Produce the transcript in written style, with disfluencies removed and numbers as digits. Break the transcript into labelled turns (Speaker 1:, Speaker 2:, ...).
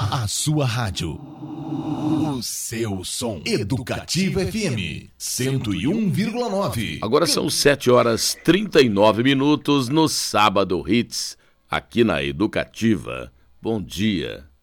Speaker 1: A sua rádio. O seu som. Educativa FM 101,9.
Speaker 2: Agora são 7h39 no Sábado Hits, aqui na Educativa. Bom dia.